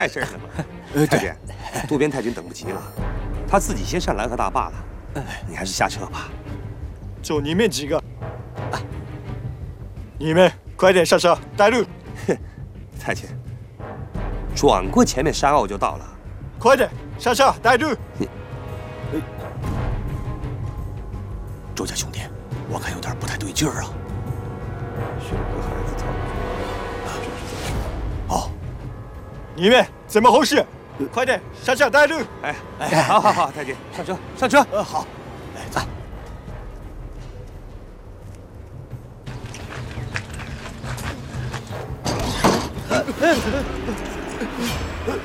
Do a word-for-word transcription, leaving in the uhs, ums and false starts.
碍事儿呢嘛。太监，渡边太君等不及了，他自己先上蓝河大坝了，你还是下车吧。 就你们几个，你们快点下车带路。 太监，转过前面山坳就到了。 快点下车带路。 你， 周家兄弟，我看有点不太对劲儿啊。 学个孩子套。 哦， 你们怎么回事？快点下车带路。 哎哎，好好好，太监，上车上车。 呃，好。哎，走。